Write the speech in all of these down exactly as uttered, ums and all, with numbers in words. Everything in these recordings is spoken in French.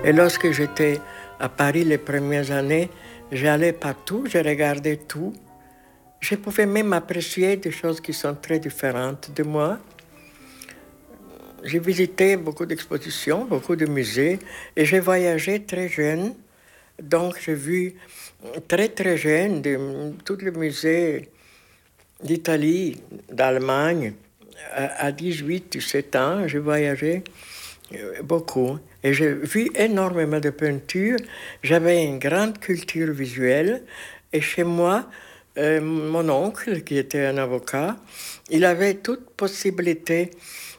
Et lorsque j'étais à Paris les premières années, j'allais partout, je regardais tout. Je pouvais même apprécier des choses qui sont très différentes de moi. J'ai visité beaucoup d'expositions, beaucoup de musées, et j'ai voyagé très jeune. Donc j'ai vu très très jeune de, tous les musées d'Italie, d'Allemagne. À dix-huit, dix-sept ans, j'ai voyagé beaucoup. Et j'ai vu énormément de peintures. J'avais une grande culture visuelle. Et chez moi, euh, mon oncle, qui était un avocat, il avait toute possibilité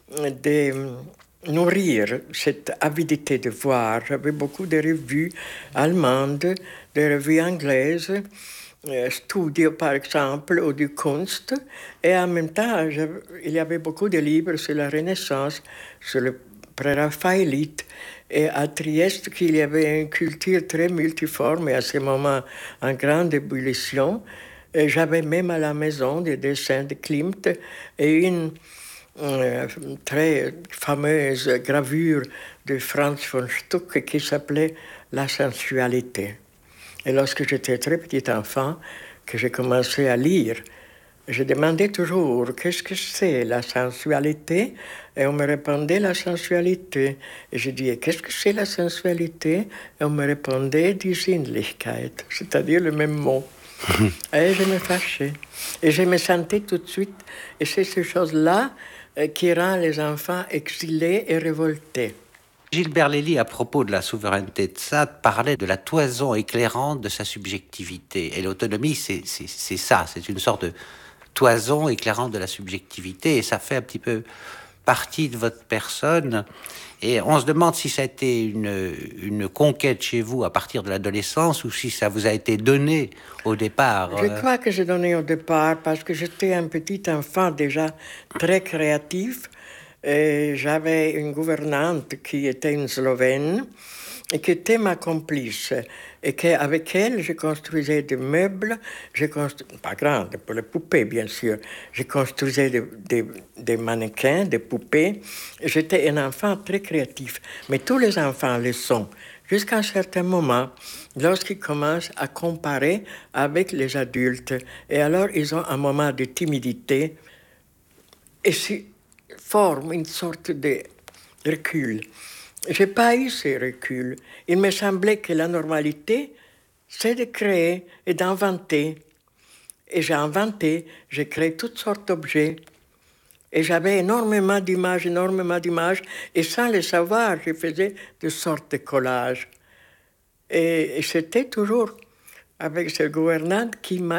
de nourrir cette avidité de voir. J'avais beaucoup de revues allemandes, de revues anglaises, euh, Studio par exemple, ou du Kunst. Et en même temps, il y avait beaucoup de livres sur la Renaissance, sur le pré-raphaélite. Et à Trieste, qu'il y avait une culture très multiforme et à ce moment en grande ébullition. Et j'avais même à la maison des dessins de Klimt et une euh, très fameuse gravure de Franz von Stuck qui s'appelait La sensualité. Et lorsque j'étais très petit enfant, que j'ai commencé à lire, je demandais toujours qu'est-ce que c'est la sensualité, et on me répondait la sensualité. Et je disais qu'est-ce que c'est la sensualité, et on me répondait die Sinnlichkeit, c'est-à-dire le même mot. Et je me fâchais. Et je me sentais tout de suite, et c'est ces choses-là qui rend les enfants exilés et révoltés. Gilbert Lely, à propos de la souveraineté de Sade, parlait de la toison éclairante de sa subjectivité. Et l'autonomie, c'est, c'est, c'est ça, c'est une sorte de toison éclairante de la subjectivité, et ça fait un petit peu partie de votre personne. Et on se demande si ça a été une, une conquête chez vous à partir de l'adolescence ou si ça vous a été donné au départ. Je crois que j'ai donné au départ parce que j'étais un petit enfant déjà très créatif. Et j'avais une gouvernante qui était une Slovène et qui était ma complice. Et qu'avec elle, je construisais des meubles, je constru... pas grandes, pour les poupées, bien sûr. Je construisais des, des, des mannequins, des poupées. J'étais un enfant très créatif. Mais tous les enfants le sont, jusqu'à un certain moment, lorsqu'ils commencent à comparer avec les adultes. Et alors, ils ont un moment de timidité. Et si forme une sorte de recul. Je n'ai pas eu ce recul. Il me semblait que la normalité, c'est de créer et d'inventer. Et j'ai inventé, j'ai créé toutes sortes d'objets. Et j'avais énormément d'images, énormément d'images. Et sans le savoir, je faisais de sortes de collages. Et, et c'était toujours avec ce gouvernante qui m'a